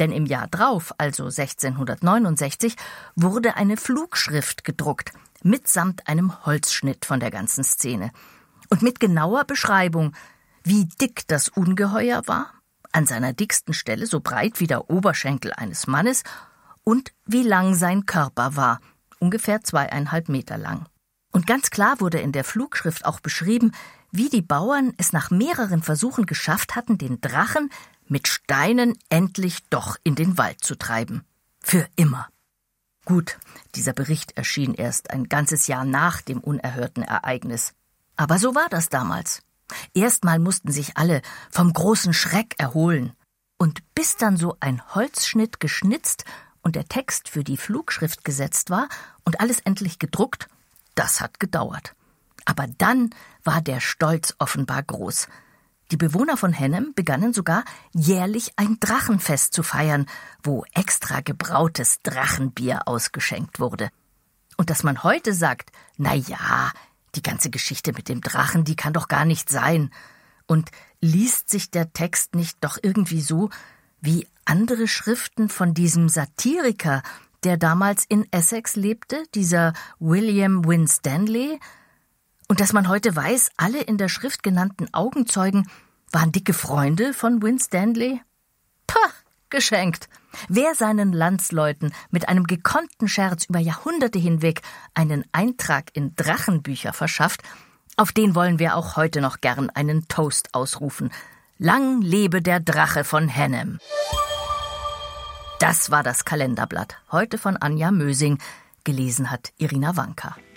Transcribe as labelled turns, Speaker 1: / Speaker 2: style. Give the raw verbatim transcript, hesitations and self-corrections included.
Speaker 1: Denn im Jahr drauf, also sechzehnhundertneunundsechzig, wurde eine Flugschrift gedruckt, mitsamt einem Holzschnitt von der ganzen Szene. Und mit genauer Beschreibung, wie dick das Ungeheuer war, an seiner dicksten Stelle so breit wie der Oberschenkel eines Mannes, und wie lang sein Körper war, ungefähr zweieinhalb Meter lang. Und ganz klar wurde in der Flugschrift auch beschrieben, wie die Bauern es nach mehreren Versuchen geschafft hatten, den Drachen mit Steinen endlich doch in den Wald zu treiben. Für immer. Gut, dieser Bericht erschien erst ein ganzes Jahr nach dem unerhörten Ereignis. Aber so war das damals. Erstmal mussten sich alle vom großen Schreck erholen. Und bis dann so ein Holzschnitt geschnitzt und der Text für die Flugschrift gesetzt war und alles endlich gedruckt, das hat gedauert. Aber dann war der Stolz offenbar groß. Die Bewohner von Hennem begannen sogar jährlich ein Drachenfest zu feiern, wo extra gebrautes Drachenbier ausgeschenkt wurde. Und dass man heute sagt, na ja, die ganze Geschichte mit dem Drachen, die kann doch gar nicht sein. Und liest sich der Text nicht doch irgendwie so wie andere Schriften von diesem Satiriker, der damals in Essex lebte, dieser William Winstanley? Und dass man heute weiß, alle in der Schrift genannten Augenzeugen waren dicke Freunde von Winstanley? Pah, geschenkt. Wer seinen Landsleuten mit einem gekonnten Scherz über Jahrhunderte hinweg einen Eintrag in Drachenbücher verschafft, auf den wollen wir auch heute noch gern einen Toast ausrufen. Lang lebe der Drache von Hennem. Das war das Kalenderblatt, heute von Anja Mösing, gelesen hat Irina Wanka.